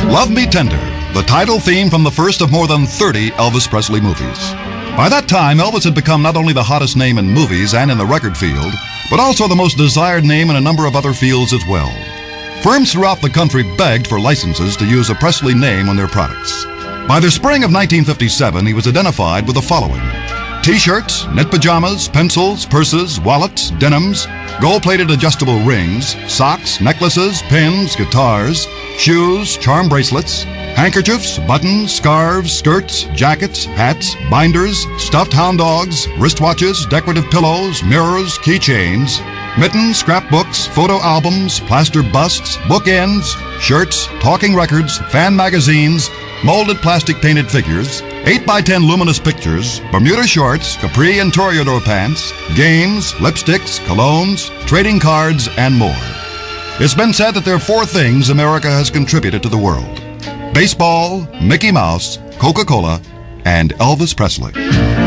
Love Me Tender, the title theme from the first of more than 30 Elvis Presley movies. By that time, Elvis had become not only the hottest name in movies and in the record field, but also the most desired name in a number of other fields as well. Firms throughout the country begged for licenses to use a Presley name on their products. By the spring of 1957, he was identified with the following: T-shirts, knit pajamas, pencils, purses, wallets, denims, gold-plated adjustable rings, socks, necklaces, pins, guitars, shoes, charm bracelets, handkerchiefs, buttons, scarves, skirts, jackets, hats, binders, stuffed hound dogs, wristwatches, decorative pillows, mirrors, keychains, mittens, scrapbooks, photo albums, plaster busts, bookends, shirts, talking records, fan magazines, molded plastic painted figures, 8x10 luminous pictures, Bermuda shorts, capri and toreador pants, games, lipsticks, colognes, trading cards, and more. It's been said that there are 4 things America has contributed to the world: baseball, Mickey Mouse, Coca-Cola, and Elvis Presley.